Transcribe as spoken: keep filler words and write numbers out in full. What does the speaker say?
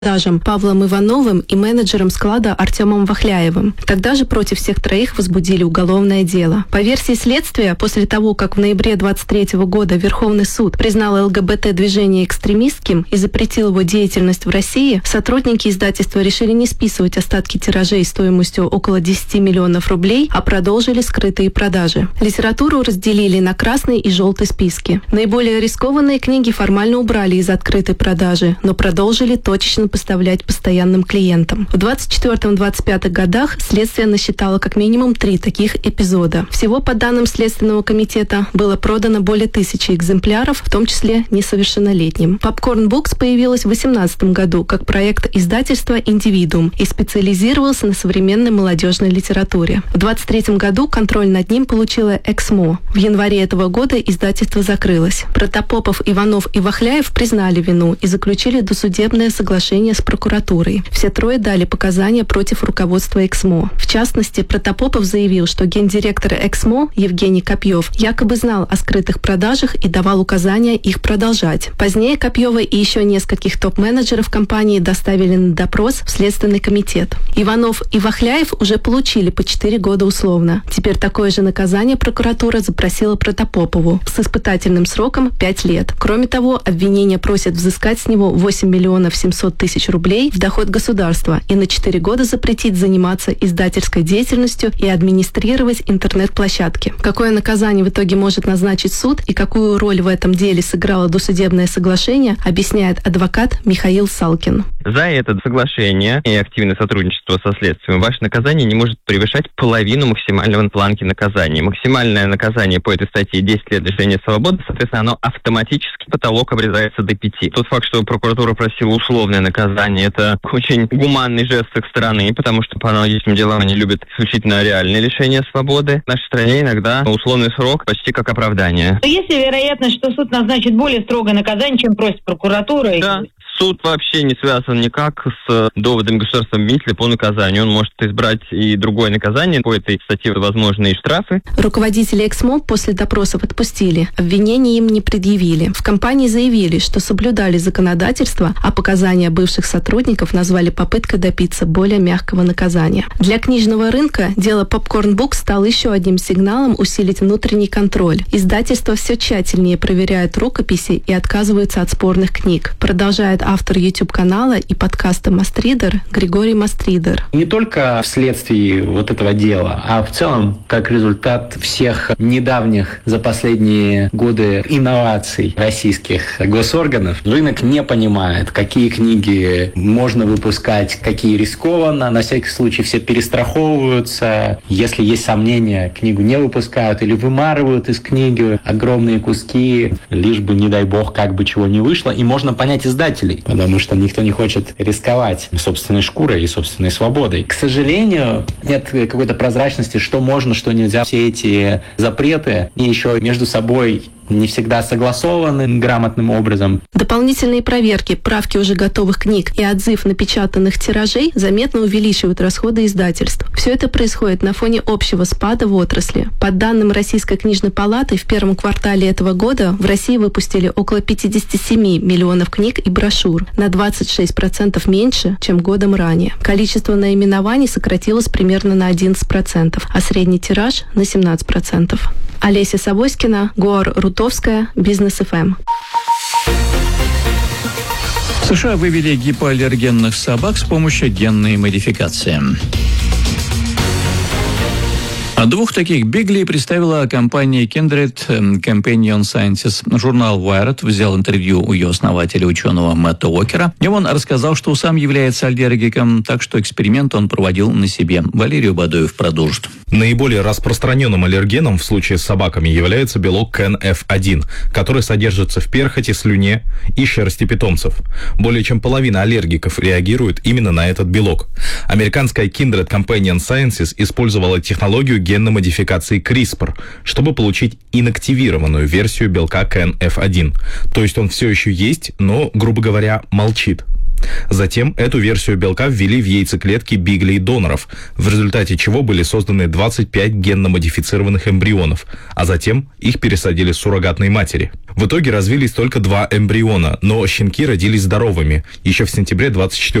продажам Павлом Ивановым и менеджером склада Артемом Вахляевым. Тогда же против всех троих возбудили уголовное дело. По версии следствия, после того, как в ноябре двадцать третьего года Верховный суд признал ЛГБТ-движение экстремистским и запретил его деятельность в России, сотрудники издательства решили не списывать остатки тиражей стоимостью около десять миллионов рублей, а продолжили скрытые продажи. Литературу разделили на красный и желтый списки. Наиболее рискованные книги формально убрали из открытой продажи, но продолжили точечно поставлять постоянным клиентам. В двадцать четвёртом — двадцать пятом годах следствие насчитало как минимум три таких эпизода. Всего, по данным Следственного комитета, было продано более тысячи экземпляров, в том числе несовершеннолетним. Popcorn Books появилась в две тысячи восемнадцатом году как проект издательства «Индивидуум» и специализировался на современной молодежной литературе. В двадцать третьем году контроль над ним получила Эксмо. В январе этого года издательство закрылось. Протопопов, Иванов и Вахляев признали вину и заключили досудебное соглашение с прокуратурой. Все трое дали показания против руководства Эксмо. В частности, Протопопов заявил, что гендиректор Эксмо Евгений Копьев якобы знал о скрытых продажах и давал указания их продолжать. Позднее Копьева и еще нескольких топ-менеджеров компании доставили на допрос в Следственный комитет. Иванов и Вахляев уже получили по четыре года условно. Теперь такое же наказание прокуратура запросила Протопопову с испытательным сроком пять лет. Кроме того, обвинение просит взыскать с него восемь миллионов семьсот тысяч рублей в доход государства и на четыре года запретить заниматься издательской деятельностью и администрировать интернет-площадки. Какое наказание в итоге может назначить суд и какую роль в этом деле сыграло досудебное соглашение, объясняет адвокат Михаил Салкин. За это соглашение и активное сотрудничество со следствием ваше наказание не может превышать половину максимального планки наказания. Максимальное наказание по этой статье десять лет лишения свободы, соответственно, оно автоматически, потолок обрезается до пяти. Тот факт, что прокуратура просила условное наказание, это очень гуманный жест с их стороны, потому что по аналогичным делам они любят исключительно реальное лишение свободы. В нашей стране иногда условный срок почти как оправдание. Есть ли вероятность, что суд назначит более строгое наказание, чем просит прокуратура? Да. Суд вообще не связан никак с доводами государственного обвинителя по наказанию. Он может избрать и другое наказание. По этой статье возможны и штрафы. Руководители Эксмо после допросов отпустили. Обвинений им не предъявили. В компании заявили, что соблюдали законодательство, а показания бывших сотрудников назвали попыткой добиться более мягкого наказания. Для книжного рынка дело Popcorn Books стало еще одним сигналом усилить внутренний контроль. Издательство все тщательнее проверяет рукописи и отказывается от спорных книг. Продолжает автор YouTube-канала и подкаста «Мастридер» Григорий Мастридер. Не только вследствие вот этого дела, а в целом как результат всех недавних за последние годы инноваций российских госорганов, рынок не понимает, какие книги можно выпускать, какие рискованно. На всякий случай все перестраховываются. Если есть сомнения, книгу не выпускают или вымарывают из книги огромные куски, лишь бы, не дай бог, как бы чего не вышло. И можно понять издателей, потому что никто не хочет рисковать собственной шкурой и собственной свободой. К сожалению, нет какой-то прозрачности, что можно, что нельзя. Все эти запреты и еще между собой не всегда согласованы грамотным образом. Дополнительные проверки, правки уже готовых книг и отзыв напечатанных тиражей заметно увеличивают расходы издательств. Все это происходит на фоне общего спада в отрасли. По данным Российской книжной палаты, в первом квартале этого года в России выпустили около пятьдесят семь миллионов книг и брошюр, на двадцать шесть процентов меньше, чем годом ранее. Количество наименований сократилось примерно на одиннадцать процентов, а средний тираж на семнадцать процентов. Олеся Савоськина, Гуар Рутовская, Бизнес эф эм. В США вывели гипоаллергенных собак с помощью генной модификации. Двух таких биглей представила компания Kindred Companion Sciences. Журнал Wired взял интервью у ее основателя, ученого Мэтта Уокера, и он рассказал, что сам является аллергиком, так что эксперимент он проводил на себе. Валерий Бадоев продолжит. Наиболее распространенным аллергеном в случае с собаками является белок ка эн эф один, который содержится в перхоти, слюне и шерсти питомцев. Более чем половина аллергиков реагирует именно на этот белок. Американская Kindred Companion Sciences использовала технологию генной модификации криспр, чтобы получить инактивированную версию белка ка эн эф один. То есть он все еще есть, но, грубо говоря, молчит. Затем эту версию белка ввели в яйцеклетки биглей-доноров, в результате чего были созданы двадцать пять генно-модифицированных эмбрионов, а затем их пересадили с суррогатной матери. В итоге развились только два эмбриона, но щенки родились здоровыми. Еще в сентябре двадцать четвёртого